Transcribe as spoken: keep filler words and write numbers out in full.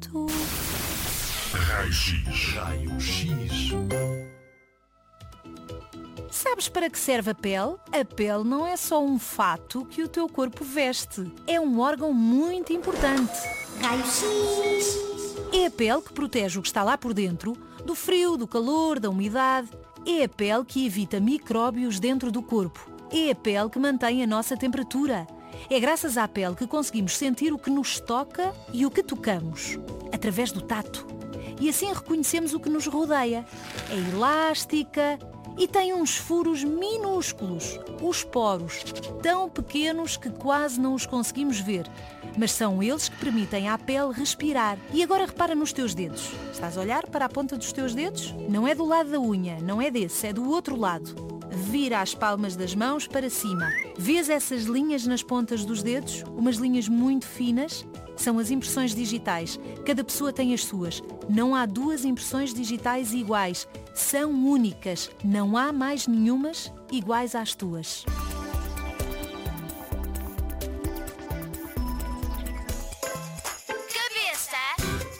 fato. Raio-X. Raio-X. Sabes para que serve a pele? A pele não é só um fato que o teu corpo veste. É um órgão muito importante. Raio-X. É a pele que protege o que está lá por dentro do frio, do calor, da umidade. É a pele que evita micróbios dentro do corpo. É a pele que mantém a nossa temperatura. É graças à pele que conseguimos sentir o que nos toca e o que tocamos, através do tato. E assim reconhecemos o que nos rodeia. É elástica e tem uns furos minúsculos, os poros, tão pequenos que quase não os conseguimos ver. Mas são eles que permitem à pele respirar. E agora repara nos teus dedos. Estás a olhar para a ponta dos teus dedos? Não é do lado da unha, não é desse, é do outro lado. Vira as palmas das mãos para cima. Vês essas linhas nas pontas dos dedos? Umas linhas muito finas? São as impressões digitais. Cada pessoa tem as suas. Não há duas impressões digitais iguais. São únicas. Não há mais nenhumas iguais às tuas.